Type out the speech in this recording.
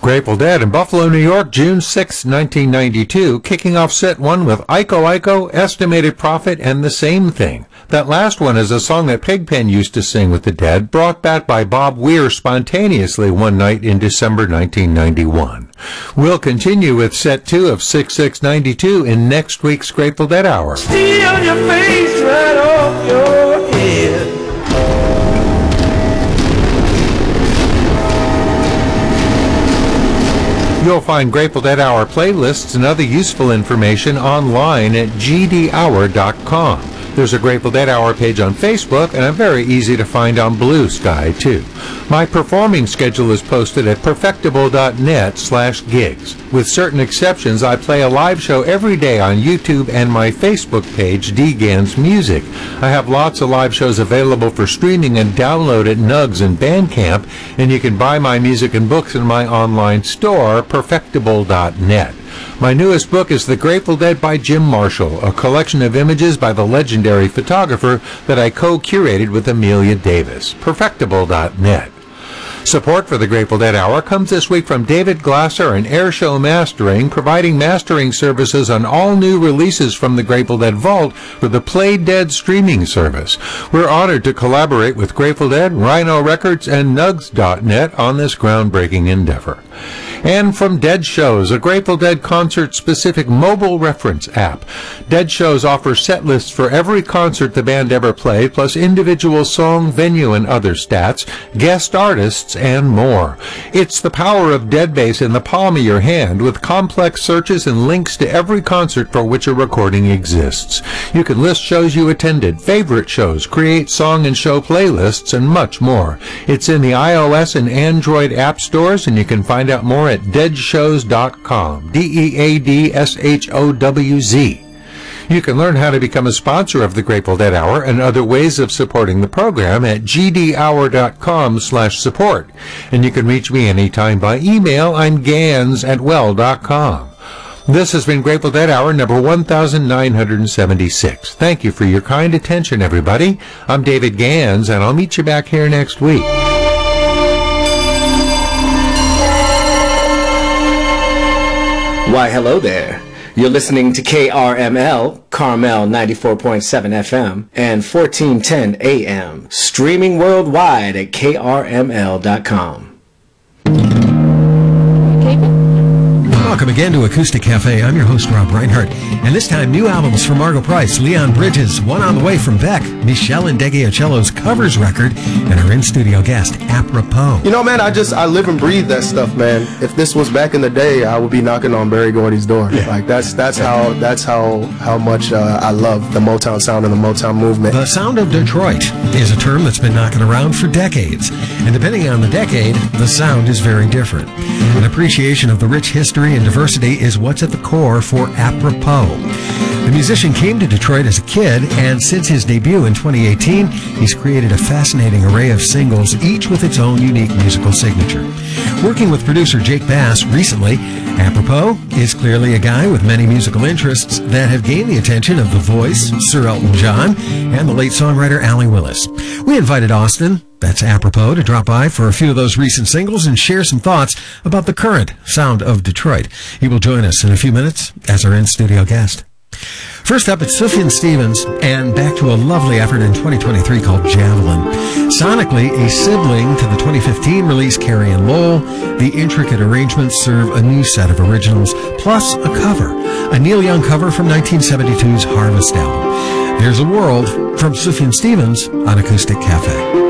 Grateful Dead in Buffalo, New York, June 6, 1992, kicking off set one with Iko Iko, Estimated Profit, and The Same Thing. That last one is a song that Pigpen used to sing with the Dead, brought back by Bob Weir spontaneously one night in December 1991. We'll continue with set two of 6/6/92 in next week's Grateful Dead Hour. Steal your face right off your head. You'll find Grateful Dead Hour playlists and other useful information online at gdhour.com. There's a Grateful Dead Hour page on Facebook, and I'm very easy to find on Blue Sky, too. My performing schedule is posted at perfectible.net/gigs. With certain exceptions, I play a live show every day on YouTube and my Facebook page, DGAN's Music. I have lots of live shows available for streaming and download at Nugs and Bandcamp, and you can buy my music and books in my online store, perfectible.net. My newest book is The Grateful Dead by Jim Marshall, a collection of images by the legendary photographer that I co-curated with Amelia Davis. Perfectible.net. Support for the Grateful Dead Hour comes this week from David Glasser and Airshow Mastering, providing mastering services on all new releases from the Grateful Dead Vault for the Play Dead streaming service. We're honored to collaborate with Grateful Dead, Rhino Records, and Nugs.net on this groundbreaking endeavor. And from Dead Shows, a Grateful Dead concert-specific mobile reference app. Dead Shows offers set lists for every concert the band ever played, plus individual song, venue, and other stats, guest artists, and more. It's the power of Deadbase in the palm of your hand, with complex searches and links to every concert for which a recording exists. You can list shows you attended, favorite shows, create song and show playlists, and much more. It's in the iOS and Android app stores, and you can find out more at deadshows.com, DEADSHOWZ. You can learn how to become a sponsor of the Grateful Dead Hour and other ways of supporting the program at gdhour.com/support. And you can reach me anytime by email. I'm gans@well.com. This has been Grateful Dead Hour number 1976. Thank you for your kind attention, everybody. I'm David Gans, and I'll meet you back here next week. Why, hello there. You're listening to KRML, Carmel 94.7 FM, and 1410 AM, streaming worldwide at krml.com. Welcome again to Acoustic Cafe. I'm your host, Rob Reinhardt. And this time, new albums from Margo Price, Leon Bridges, one on the way from Beck, Michelle Ndegeocello's covers record, and our in-studio guest, Apropos. You know, man, I live and breathe that stuff, man. If this was back in the day, I would be knocking on Berry Gordy's door. Yeah. Like, that's how much I love the Motown sound and the Motown movement. The sound of Detroit is a term that's been knocking around for decades. And depending on the decade, the sound is very different. An appreciation of the rich history and diversity is what's at the core for Apropos. The musician came to Detroit as a kid, and since his debut in 2018, he's created a fascinating array of singles, each with its own unique musical signature. Working with producer Jake Bass recently, Apropos is clearly a guy with many musical interests that have gained the attention of The Voice, Sir Elton John, and the late songwriter Allie Willis. We invited Austin, that's Apropos, to drop by for a few of those recent singles and share some thoughts about the current sound of Detroit. He will join us in a few minutes as our in-studio guest. First up, it's Sufjan Stevens, and back to a lovely effort in 2023 called Javelin. Sonically, a sibling to the 2015 release Carrie and Lowell, the intricate arrangements serve a new set of originals, plus a cover, a Neil Young cover from 1972's Harvest album. There's a World from Sufjan Stevens on Acoustic Cafe.